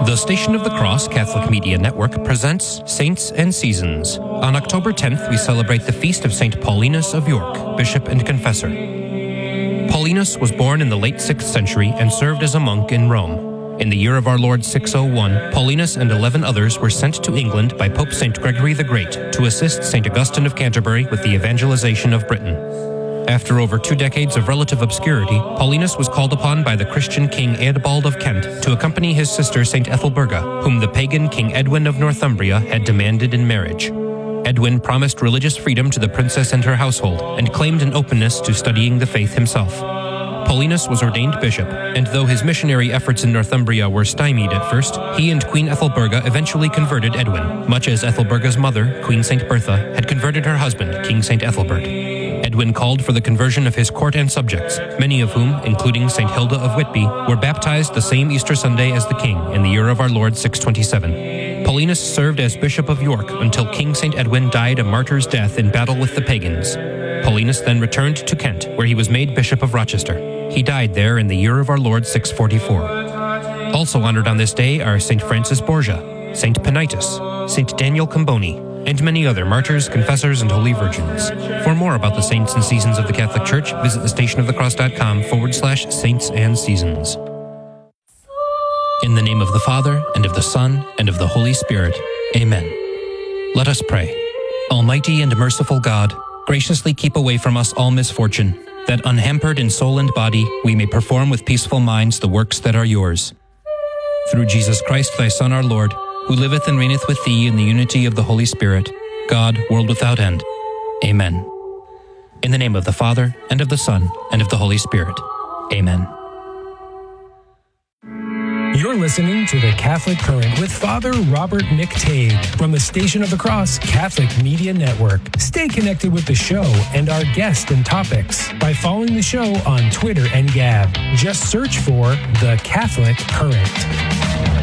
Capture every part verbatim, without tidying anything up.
The Station of the Cross Catholic Media Network presents Saints and Seasons. On October tenth, we celebrate the feast of Saint Paulinus of York, Bishop and Confessor. Paulinus was born in the late sixth century and served as a monk in Rome. In the year of our Lord six oh one, Paulinus and eleven others were sent to England by Pope Saint Gregory the Great to assist Saint Augustine of Canterbury with the evangelization of Britain. After over two decades of relative obscurity, Paulinus was called upon by the Christian King Eadbald of Kent to accompany his sister Saint Ethelburga, whom the pagan King Edwin of Northumbria had demanded in marriage. Edwin promised religious freedom to the princess and her household, and claimed an openness to studying the faith himself. Paulinus was ordained bishop, and though his missionary efforts in Northumbria were stymied at first, he and Queen Ethelburga eventually converted Edwin, much as Ethelburga's mother, Queen Saint Bertha, had converted her husband, King Saint Ethelbert. Edwin called for the conversion of his court and subjects, many of whom, including Saint Hilda of Whitby, were baptized the same Easter Sunday as the king in the year of our Lord six twenty-seven. Paulinus served as Bishop of York until King Saint Edwin died a martyr's death in battle with the pagans. Paulinus then returned to Kent, where he was made Bishop of Rochester. He died there in the year of our Lord six forty-four. Also honored on this day are Saint Francis Borgia, Saint Penitus, Saint Daniel Comboni, and many other martyrs, confessors, and holy virgins. For more about the saints and seasons of the Catholic Church, visit thestationofthecross.com forward slash saints and seasons. In the name of the Father, and of the Son, and of the Holy Spirit. Amen. Let us pray. Almighty and merciful God, graciously keep away from us all misfortune, that unhampered in soul and body, we may perform with peaceful minds the works that are yours. Through Jesus Christ, thy Son, our Lord, who liveth and reigneth with thee in the unity of the Holy Spirit, God, world without end. Amen. In the name of the Father, and of the Son, and of the Holy Spirit. Amen. You're listening to The Catholic Current with Father Robert McTague from the Station of the Cross Catholic Media Network. Stay connected with the show and our guests and topics by following the show on Twitter and Gab. Just search for The Catholic Current.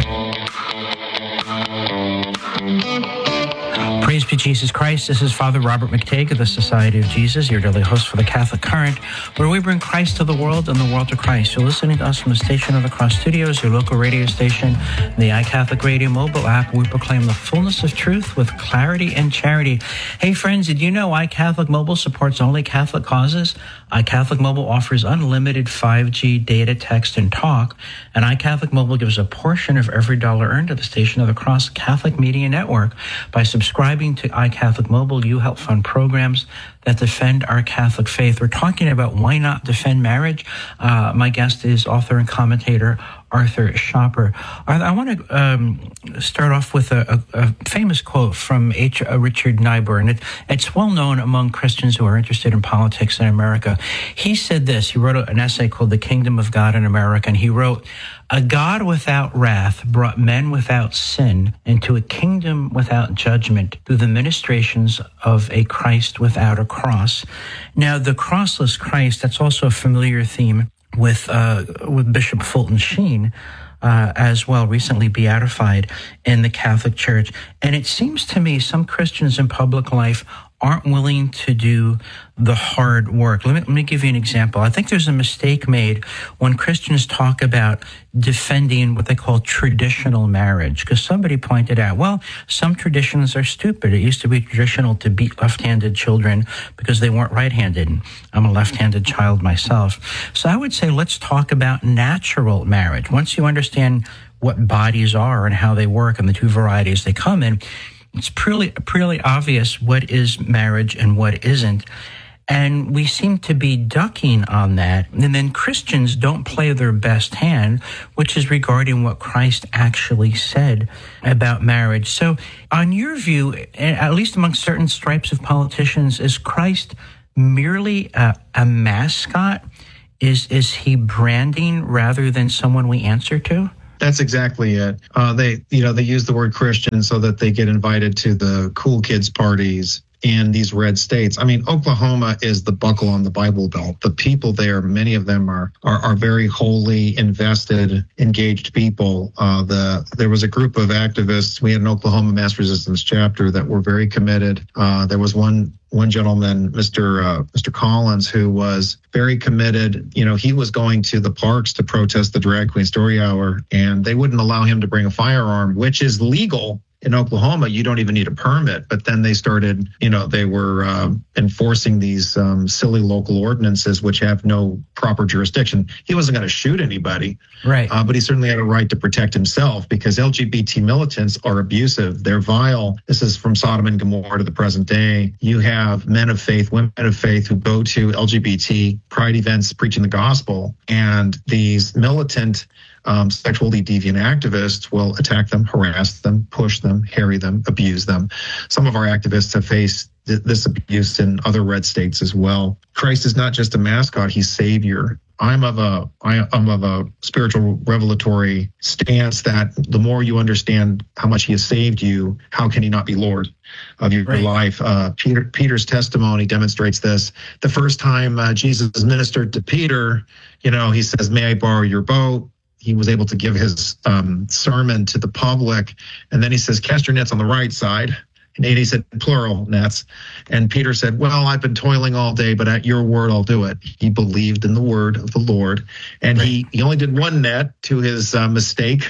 Praise be Jesus Christ. This is Father Robert McTague of the Society of Jesus, your daily host for the Catholic Current, where we bring Christ to the world and the world to Christ. You're listening to us from the Station of the Cross Studios, your local radio station, the iCatholic Radio mobile app. We proclaim the fullness of truth with clarity and charity. Hey friends, did you know iCatholic Mobile supports only Catholic causes? iCatholic Mobile offers unlimited five G data, text, and talk, and iCatholic Mobile gives a portion of every dollar earned to the Station of the Cross Catholic Media Network. By subscribing to iCatholic Mobile, you help fund programs that defend our Catholic faith. We're talking about why not defend marriage. Uh, my guest is author and commentator Arthur Schapper. I want to um, start off with a, a, a famous quote from H. Uh, Richard Niebuhr, and it, it's well known among Christians who are interested in politics in America. He said this. He wrote an essay called The Kingdom of God in America, and he wrote, "A God without wrath brought men without sin into a kingdom without judgment through the ministrations of a Christ without a cross." Now, the crossless Christ, that's also a familiar theme with uh, with Bishop Fulton Sheen, uh, as well, recently beatified in the Catholic Church. And it seems to me some Christians in public life aren't willing to do the hard work. Let me, let me give you an example. I think there's a mistake made when Christians talk about defending what they call traditional marriage, because somebody pointed out, well, some traditions are stupid. It used to be traditional to beat left-handed children because they weren't right-handed. I'm a left-handed child myself. So I would say let's talk about natural marriage. Once you understand what bodies are and how they work and the two varieties they come in, it's pretty, pretty obvious what is marriage and what isn't. And we seem to be ducking on that. And then Christians don't play their best hand, which is regarding what Christ actually said about marriage. So on your view, at least among certain stripes of politicians, is Christ merely a, a mascot? Is, is he branding rather than someone we answer to? That's exactly it. Uh, they, you know, they use the word Christian so that they get invited to the cool kids parties in these red states. I mean, Oklahoma is the buckle on the Bible Belt. The people there, many of them are are, are very wholly invested, engaged people. Uh, the there was a group of activists. We had an Oklahoma mass resistance chapter that were very committed. Uh, there was one one gentleman, Mister Uh, Mister Collins, who was very committed. You know, he was going to the parks to protest the Drag Queen Story Hour, and they wouldn't allow him to bring a firearm, which is legal. In Oklahoma, you don't even need a permit. But then they started, you know, they were uh, enforcing these um, silly local ordinances, which have no proper jurisdiction. He wasn't going to shoot anybody, right? Uh, but he certainly had a right to protect himself, because L G B T militants are abusive. They're vile. This is from Sodom and Gomorrah to the present day. You have men of faith, women of faith who go to L G B T pride events preaching the gospel, and these militant Um, sexually deviant activists will attack them, harass them, push them, harry them, abuse them. Some of our activists have faced th- this abuse in other red states as well. Christ is not just a mascot, he's Savior. I'm of a I, I'm of a spiritual revelatory stance that the more you understand how much he has saved you, how can he not be Lord of your right. life? Uh, Peter Peter's testimony demonstrates this. The first time uh, Jesus ministered to Peter, you know, he says, "May I borrow your boat?" He was able to give his um, sermon to the public. And then he says, "Cast your nets on the right side." And he said, plural nets. And Peter said, "Well, I've been toiling all day, but at your word, I'll do it." He believed in the word of the Lord. And right. he, he only did one net to his uh, mistake.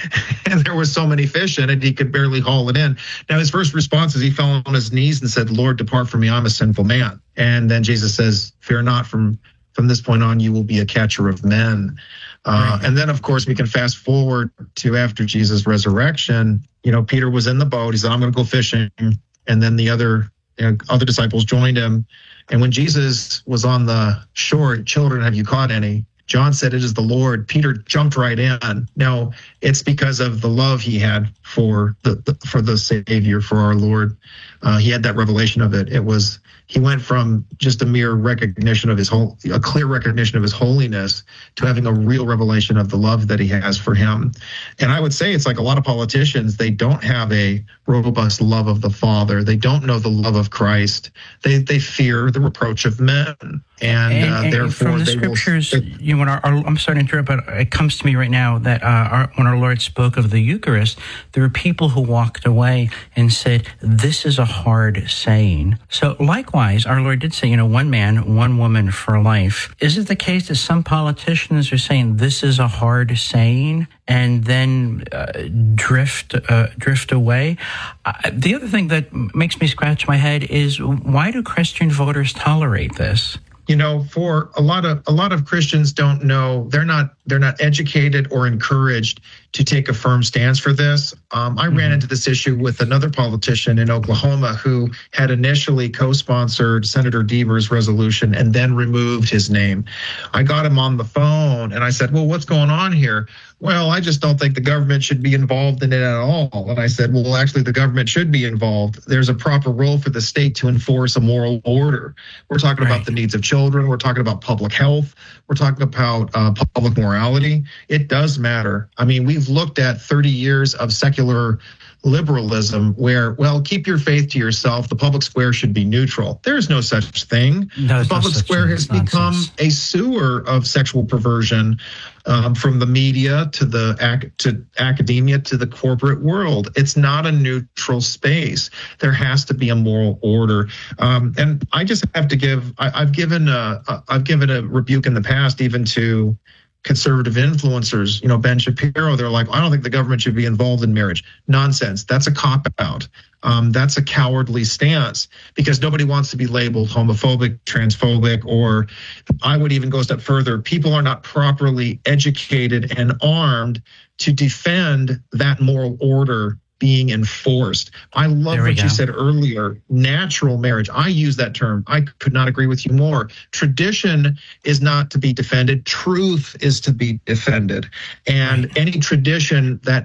And there were so many fish in it, he could barely haul it in. Now, his first response is he fell on his knees and said, "Lord, depart from me, I'm a sinful man." And then Jesus says, "Fear not, from, from this point on, you will be a catcher of men." Uh, right. And then, of course, we can fast forward to after Jesus' resurrection. You know, Peter was in the boat. He said, "I'm going to go fishing." And then the other you know, other disciples joined him. And when Jesus was on the shore, "Children, have you caught any?" John said, "It is the Lord." Peter jumped right in. Now, it's because of the love he had for the, the for the Savior, for our Lord. Uh, he had that revelation of it. It was he went from just a mere recognition of his whole, a clear recognition of his holiness, to having a real revelation of the love that he has for him. And I would say it's like a lot of politicians, they don't have a robust love of the Father. They don't know the love of Christ. They they fear the reproach of men. And, and, uh, and therefore, from the they scriptures, will, you know, when our, our, I'm sorry to interrupt, but it comes to me right now that uh, our, when our Lord spoke of the Eucharist, there were people who walked away and said, "This is a hard saying." So likewise, our Lord did say, you know, one man, one woman for life. Is it the case that some politicians are saying this is a hard saying and then uh, drift uh, drift away? Uh, the other thing that makes me scratch my head is, why do Christian voters tolerate this? You know, for a lot of a lot of Christians don't know, they're not they're not educated or encouraged to take a firm stance for this. Um, I mm-hmm. ran into this issue with another politician in Oklahoma who had initially co-sponsored Senator Deaver's resolution and then removed his name. I got him on the phone and I said, "Well, what's going on here?" "Well, I just don't think the government should be involved in it at all." And I said, "Well, actually, the government should be involved. There's a proper role for the state to enforce a moral order. We're talking right. about the needs of children. We're talking about public health. We're talking about uh, public morality. It does matter. I mean, we've looked at thirty years of secular liberalism where, well, keep your faith to yourself. The public square should be neutral. There is no such thing. No, the public no square has become a sewer of sexual perversion, um, from the media to the ac- to academia to the corporate world. It's not a neutral space. There has to be a moral order. Um, and I just have to give. I, I've given a, a I've given a rebuke in the past, even to conservative influencers, you know, Ben Shapiro. They're like, "I don't think the government should be involved in marriage." Nonsense. That's a cop-out. Um, that's a cowardly stance, because nobody wants to be labeled homophobic, transphobic, or I would even go a step further. People are not properly educated and armed to defend that moral order being enforced. I love what go. you said earlier, natural marriage. I use that term. I could not agree with you more. Tradition is not to be defended. Truth is to be defended. And right. any tradition that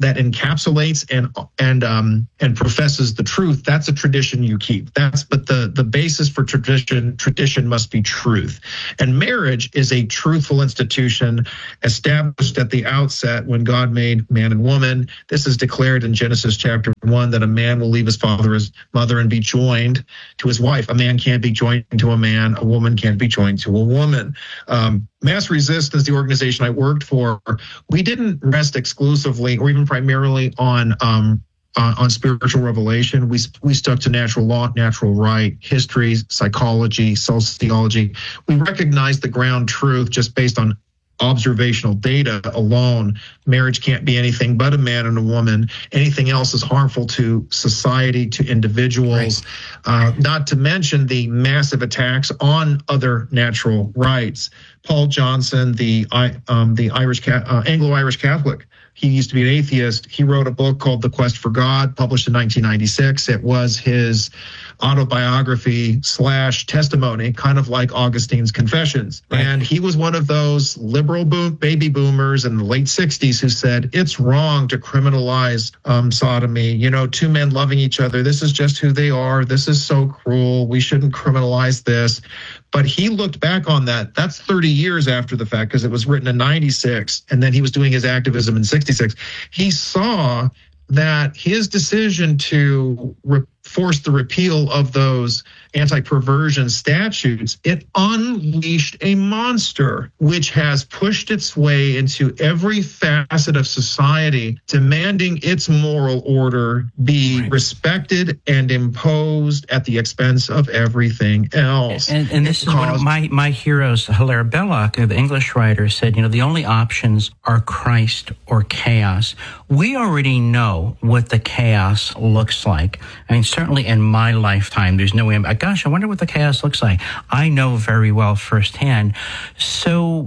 that encapsulates and and um and professes the truth, that's a tradition you keep. That's but the the basis for tradition tradition must be truth. And marriage is a truthful institution established at the outset when God made man and woman. This is declared in Genesis chapter one, that a man will leave his father, his mother, and be joined to his wife. A man can't be joined to a man. A woman can't be joined to a woman. Um, Mass Resistance, the organization I worked for, we didn't rest exclusively or even primarily on um, uh, on spiritual revelation. We we stuck to natural law, natural right, history, psychology, sociology. We recognized the ground truth just based on observational data alone. Marriage can't be anything but a man and a woman. Anything else is harmful to society, to individuals, right. uh, not to mention the massive attacks on other natural rights. Paul Johnson, the um, the Irish uh, Anglo-Irish Catholic, he used to be an atheist. He wrote a book called The Quest for God, published in nineteen ninety-six. It was his autobiography slash testimony, kind of like Augustine's Confessions. Right. And he was one of those liberal boom, baby boomers in the late sixties who said, it's wrong to criminalize um, sodomy. You know, two men loving each other. This is just who they are. This is so cruel. We shouldn't criminalize this. But he looked back on that. That's thirty years after the fact, because it was written in ninety-six, and then he was doing his activism in sixty-six. He saw that his decision to re- force the repeal of those anti-perversion statutes, it unleashed a monster which has pushed its way into every facet of society, demanding its moral order be right. respected and imposed at the expense of everything else. And, and this because, is one of my, my heroes, Hilaire Belloc, the English writer, said, you know, the only options are Christ or chaos. We already know what the chaos looks like. I mean, certainly in my lifetime, there's no way, I'm, gosh, I wonder what the chaos looks like. I know very well firsthand. So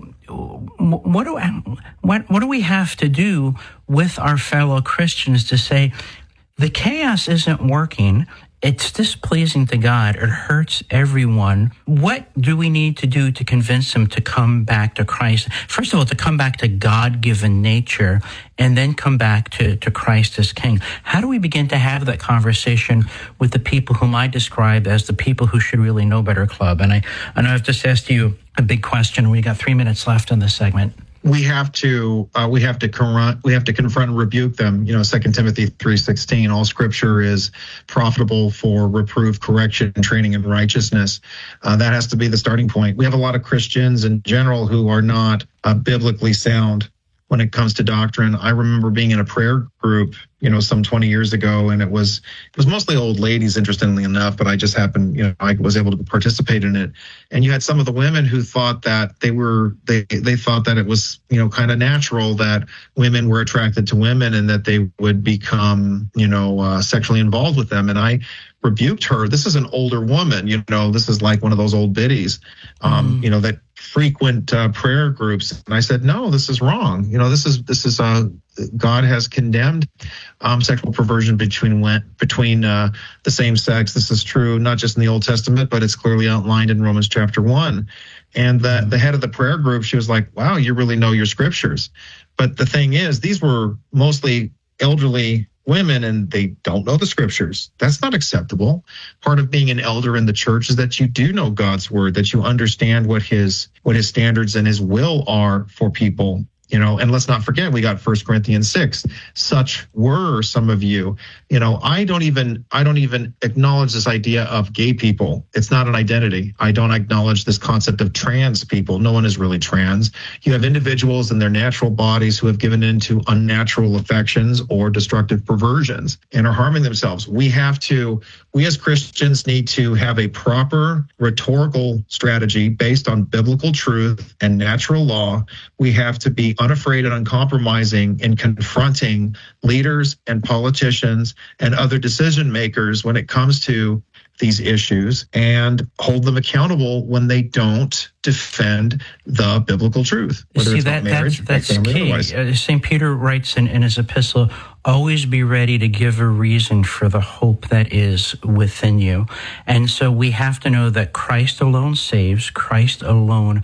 what do, what, what do we have to do with our fellow Christians to say, the chaos isn't working, it's displeasing to God, it hurts everyone. What do we need to do to convince them to come back to Christ? First of all, to come back to God-given nature, and then come back to, to Christ as King. How do we begin to have that conversation with the people whom I describe as the people who should really know better club? And I, I know I've just asked you a big question. We got three minutes left in this segment. We have to uh, we have to confront we have to confront and rebuke them. You know, Second Timothy three sixteen. All Scripture is profitable for reproof, correction, and training in righteousness. Uh, that has to be the starting point. We have a lot of Christians in general who are not uh, biblically sound when it comes to doctrine. I remember being in a prayer group, you know, some twenty years ago, and it was it was mostly old ladies, interestingly enough, but I just happened, you know, I was able to participate in it. And you had some of the women who thought that they were they they thought that it was, you know, kind of natural that women were attracted to women and that they would become, you know, uh, sexually involved with them. And I rebuked her. This is an older woman, you know, this is like one of those old biddies, um, mm. you know, that frequent uh, prayer groups. And I said, no, this is wrong. You know, this is this is uh, God has condemned um, sexual perversion between between uh, the same sex. This is true not just in the Old Testament, but it's clearly outlined in Romans chapter one. And the, the head of the prayer group, she was like, wow, you really know your scriptures. But the thing is, these were mostly elderly women, and they don't know the scriptures. That's not acceptable. Part of being an elder in the church is that you do know God's word, that you understand what his what his standards and his will are for people. You know, and let's not forget, we got First Corinthians six. Such were some of you. You know, I don't even I don't even acknowledge this idea of gay people. It's not an identity. I don't acknowledge this concept of trans people. No one is really trans. You have individuals in their natural bodies who have given into unnatural affections or destructive perversions and are harming themselves. We have to, we as Christians need to have a proper rhetorical strategy based on biblical truth and natural law. We have to be unafraid and uncompromising in confronting leaders and politicians and other decision makers when it comes to these issues, and hold them accountable when they don't defend the biblical truth, whether See, it's that, about marriage, that's, that's family, key. otherwise. Uh, Saint Peter writes in, in his epistle, always be ready to give a reason for the hope that is within you. And so we have to know that Christ alone saves, Christ alone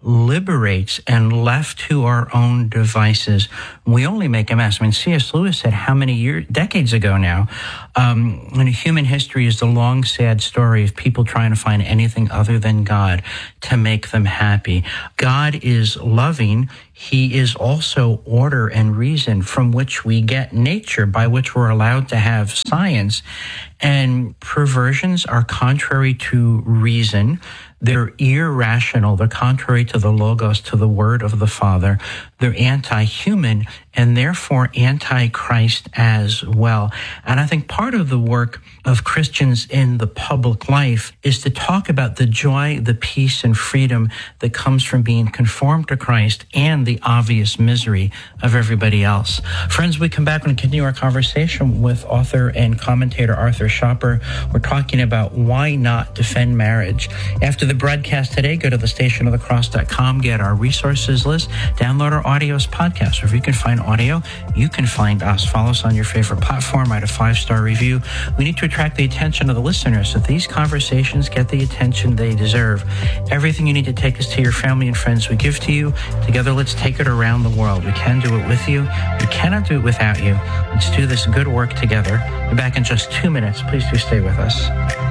liberates, and left to our own devices, we only make a mess. I mean, C S Lewis said how many years, decades ago now, um, when human history is the long, sad story of people trying to find anything other than God to make them happy. God is loving. He is also order and reason, from which we get nature, by which we're allowed to have science. And perversions are contrary to reason. They're irrational. They're contrary to the Logos, to the Word of the Father. They're anti-human and therefore anti-Christ as well. And I think part of the work of Christians in the public life is to talk about the joy, the peace, and freedom that comes from being conformed to Christ and the obvious misery of everybody else. Friends, we come back and continue our conversation with author and commentator Arthur Schapper. We're talking about why not defend marriage. After the broadcast today, go to the station of the cross dot com, get our resources list, download our audios podcast. Wherever you can find audio, you can find us. Follow us on your favorite platform, write a five-star review. We need to attract the attention of the listeners so these conversations get the attention they deserve. Everything you need to take us to your family and friends we give to you. Together, let's take it around the world. We can do it with you. We cannot do it without you. Let's do this good work together. We're back in just two minutes. Please do stay with us.